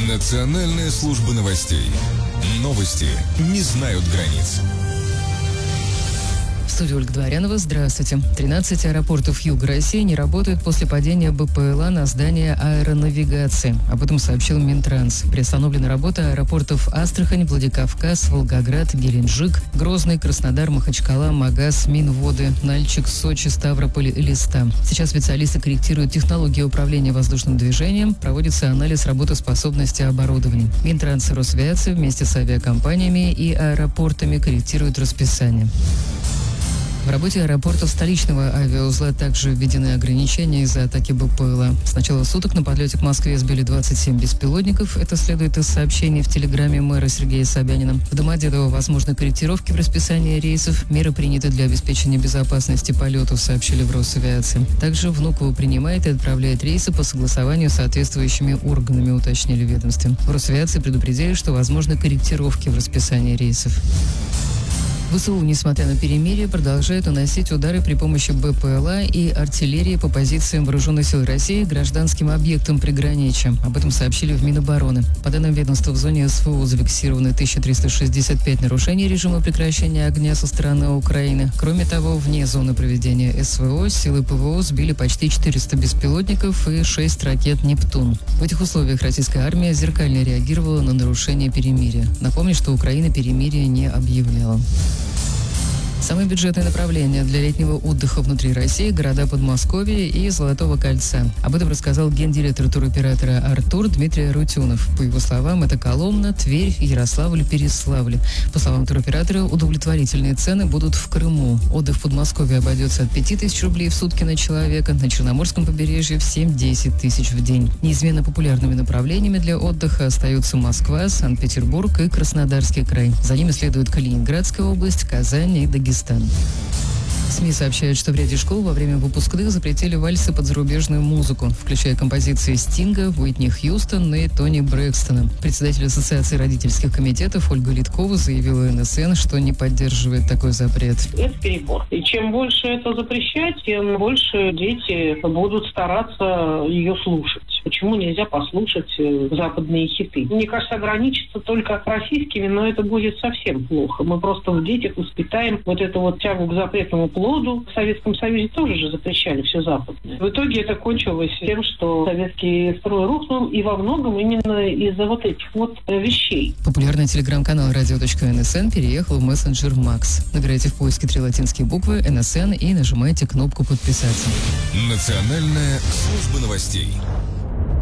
Национальная служба новостей. Новости не знают границ. В студии Ольга Дворянова. Здравствуйте. 13 аэропортов Юга России не работают после падения БПЛА на здание аэронавигации. Об этом сообщил Минтранс. Приостановлена работа аэропортов Астрахань, Владикавказ, Волгоград, Геленджик, Грозный, Краснодар, Махачкала, Магаз, Минводы, Нальчик, Сочи, Ставрополь и Листа. Сейчас специалисты корректируют технологии управления воздушным движением, проводится анализ работоспособности оборудования. Минтранс и Росавиация вместе с авиакомпаниями и аэропортами корректируют расписание. В работе аэропортов столичного авиаузла также введены ограничения из-за атаки БПЛА. С начала суток на подлете к Москве сбили 27 беспилотников. Это следует из сообщений в телеграме мэра Сергея Собянина. В Домодедово возможны корректировки в расписании рейсов. Меры приняты для обеспечения безопасности полетов, сообщили в Росавиации. Также Внуково принимает и отправляет рейсы по согласованию с соответствующими органами, уточнили в ведомстве. В Росавиации предупредили, что возможны корректировки в расписании рейсов. ВСУ, несмотря на перемирие, продолжает наносить удары при помощи БПЛА и артиллерии по позициям Вооруженных сил России и гражданским объектам приграничья. Об этом сообщили в Минобороны. По данным ведомства, в зоне СВО зафиксированы 1365 нарушений режима прекращения огня со стороны Украины. Кроме того, вне зоны проведения СВО силы ПВО сбили почти 400 беспилотников и 6 ракет «Нептун». В этих условиях российская армия зеркально реагировала на нарушение перемирия. Напомню, что Украина перемирие не объявляла. Самые бюджетные направления для летнего отдыха внутри России – города Подмосковья и Золотого кольца. Об этом рассказал гендиректор туроператора «Артур» Дмитрий Рутюнов. По его словам, это Коломна, Тверь, Ярославль, Переславль. По словам туроператора, удовлетворительные цены будут в Крыму. Отдых в Подмосковье обойдется от 5000 рублей в сутки на человека, на Черноморском побережье в 7-10 тысяч в день. Неизменно популярными направлениями для отдыха остаются Москва, Санкт-Петербург и Краснодарский край. За ними следуют Калининградская область, Казань и Дагестан. СМИ сообщают, что в ряде школ во время выпускных запретили вальсы под зарубежную музыку, включая композиции Стинга, Уитни Хьюстон и Тони Брэкстона. Председатель Ассоциации родительских комитетов Ольга Литкова заявила НСН, что не поддерживает такой запрет. Это перебор. И чем больше это запрещать, тем больше дети будут стараться ее слушать. Почему нельзя послушать западные хиты? Мне кажется, ограничиться только российскими, но это будет совсем плохо. Мы просто в детях воспитаем вот эту вот тягу к запретному плоду. В Советском Союзе тоже же запрещали все западное. В итоге это кончилось тем, что советский строй рухнул, и во многом именно из-за вот этих вот вещей. Популярный телеграм-канал radio.nsn переехал в мессенджер Макс. Набирайте в поиске 3 латинские буквы НСН и нажимайте кнопку «Подписаться». Национальная служба новостей.